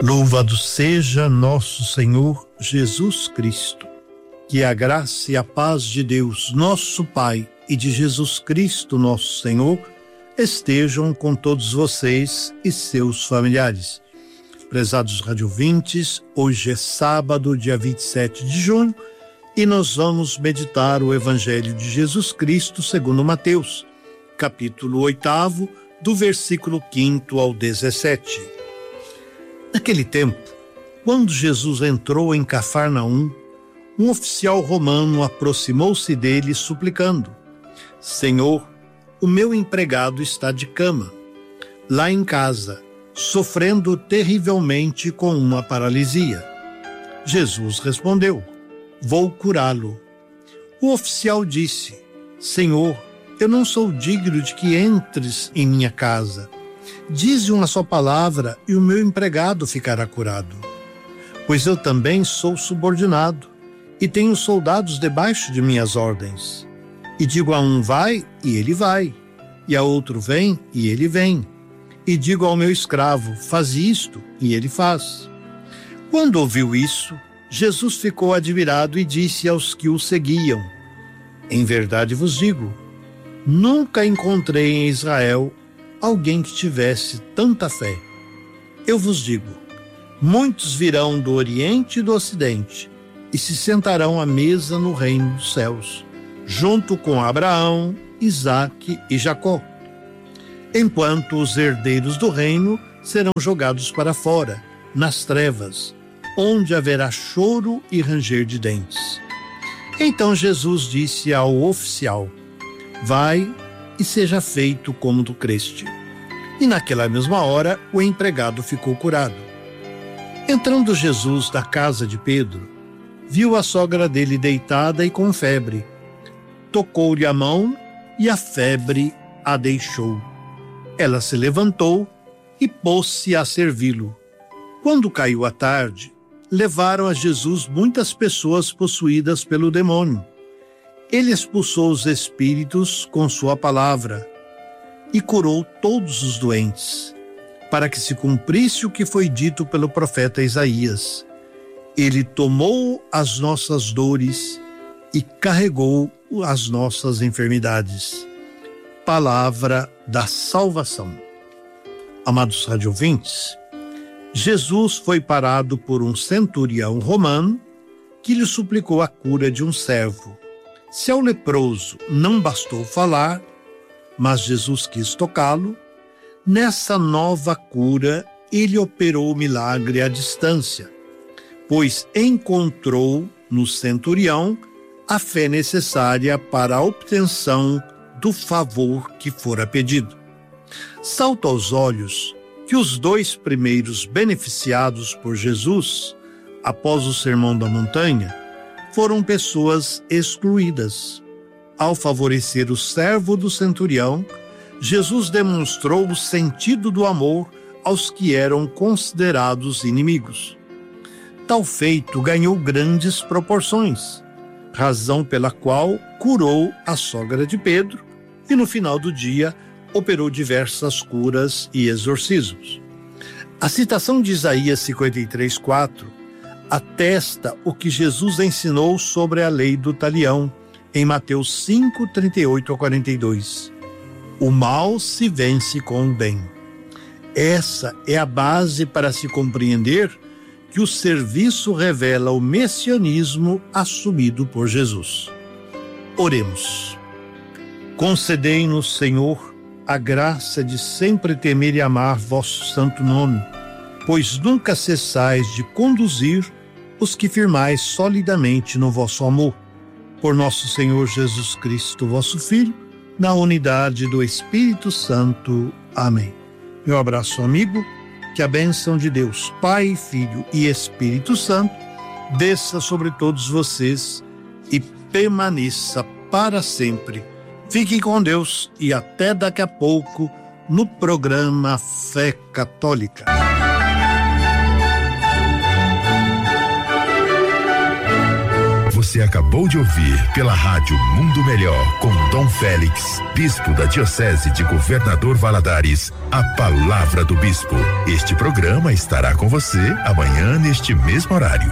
Louvado seja nosso Senhor Jesus Cristo. Que a graça e a paz de Deus, nosso Pai, e de Jesus Cristo, nosso Senhor, estejam com todos vocês e seus familiares. Prezados radiovintes, hoje é sábado, dia 27 de junho, e nós vamos meditar o Evangelho de Jesus Cristo segundo Mateus, capítulo 8, do versículo 5 ao 17. Naquele tempo, quando Jesus entrou em Cafarnaum, um oficial romano aproximou-se dele suplicando: Senhor, o meu empregado está de cama, lá em casa, sofrendo terrivelmente com uma paralisia. Jesus respondeu: Vou curá-lo. O oficial disse: Senhor, eu não sou digno de que entres em minha casa. Dize uma só palavra e o meu empregado ficará curado. Pois eu também sou subordinado e tenho soldados debaixo de minhas ordens. E digo a um vai, e ele vai. E a outro vem, e ele vem. E digo ao meu escravo, faz isto, e ele faz. Quando ouviu isso, Jesus ficou admirado e disse aos que o seguiam: Em verdade vos digo, nunca encontrei em Israel alguém que tivesse tanta fé. Eu vos digo, muitos virão do Oriente e do Ocidente e se sentarão à mesa no reino dos céus, junto com Abraão, Isaque e Jacó, enquanto os herdeiros do reino serão jogados para fora, nas trevas, onde haverá choro e ranger de dentes. Então Jesus disse ao oficial: Vai e seja feito como tu creste. E naquela mesma hora o empregado ficou curado. Entrando Jesus da casa de Pedro, viu a sogra dele deitada e com febre. Tocou-lhe a mão e a febre a deixou. Ela se levantou e pôs-se a servi-lo. Quando caiu a tarde, levaram a Jesus muitas pessoas possuídas pelo demônio. Ele expulsou os espíritos com sua palavra e curou todos os doentes, para que se cumprisse o que foi dito pelo profeta Isaías. Ele tomou as nossas dores e carregou as nossas enfermidades. Palavra da salvação. Amados radiovintes, Jesus foi parado por um centurião romano que lhe suplicou a cura de um servo. Se ao leproso não bastou falar, mas Jesus quis tocá-lo, nessa nova cura ele operou o milagre à distância, pois encontrou no centurião a fé necessária para a obtenção do favor que fora pedido. Salta aos olhos que os dois primeiros beneficiados por Jesus, após o Sermão da Montanha, foram pessoas excluídas. Ao favorecer o servo do centurião, Jesus demonstrou o sentido do amor aos que eram considerados inimigos. Tal feito ganhou grandes proporções, razão pela qual curou a sogra de Pedro e no final do dia operou diversas curas e exorcismos. A citação de Isaías 53:4 atesta o que Jesus ensinou sobre a lei do talião em Mateus 5:38-42. O mal se vence com o bem. Essa é a base para se compreender que o serviço revela o messianismo assumido por Jesus. Oremos. Concedei-nos, Senhor, a graça de sempre temer e amar vosso santo nome, pois nunca cessais de conduzir os que firmais solidamente no vosso amor. Por nosso Senhor Jesus Cristo, vosso Filho, na unidade do Espírito Santo. Amém. Meu abraço, amigo. Que a bênção de Deus, Pai, Filho e Espírito Santo, desça sobre todos vocês e permaneça para sempre. Fiquem com Deus e até daqui a pouco no programa Fé Católica. Você acabou de ouvir pela rádio Mundo Melhor com Dom Félix, bispo da Diocese de Governador Valadares, a palavra do bispo. Este programa estará com você amanhã neste mesmo horário.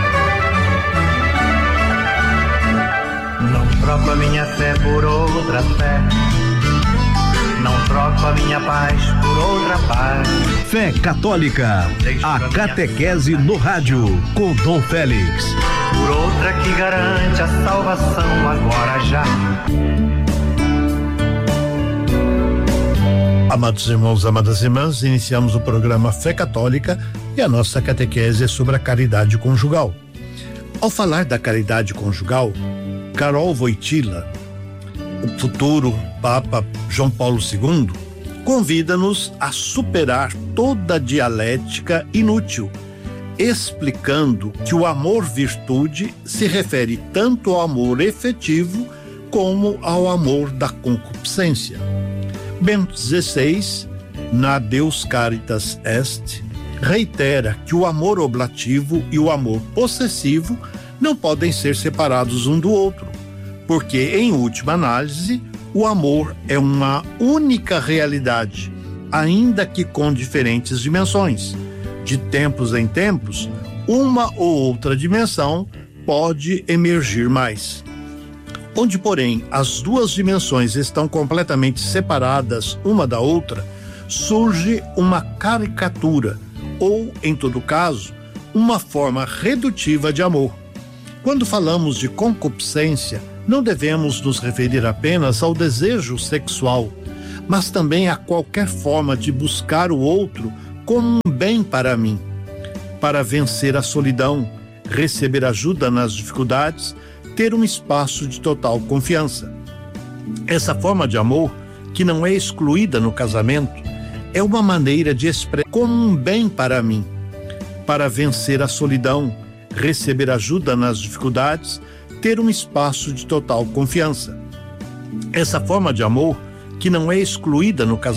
Não troco a minha fé por outra fé. Não troco a minha paz por outra paz. Fé Católica, a catequese no rádio, com Dom Félix. Por outra que garante a salvação agora já. Amados irmãos, amadas irmãs, iniciamos o programa Fé Católica e a nossa catequese é sobre a caridade conjugal. Ao falar da caridade conjugal, Karol Wojtyla, o futuro Papa João Paulo II, convida-nos a superar toda a dialética inútil, explicando que o amor-virtude se refere tanto ao amor efetivo como ao amor da concupiscência. Bento XVI, na Deus Caritas Est, reitera que o amor oblativo e o amor possessivo não podem ser separados um do outro, porque, em última análise, o amor é uma única realidade, ainda que com diferentes dimensões. De tempos em tempos, uma ou outra dimensão pode emergir mais. Onde, porém, as duas dimensões estão completamente separadas uma da outra, surge uma caricatura, ou, em todo caso, uma forma redutiva de amor. Quando falamos de concupiscência, não devemos nos referir apenas ao desejo sexual, mas também a qualquer forma de buscar o outro como um bem para mim, para vencer a solidão, receber ajuda nas dificuldades, ter um espaço de total confiança. Essa forma de amor, que não é excluída no casamento, é uma maneira de expressar como um bem para mim, para vencer a solidão, receber ajuda nas dificuldades, ter um espaço de total confiança. Essa forma de amor, que não é excluída no casamento,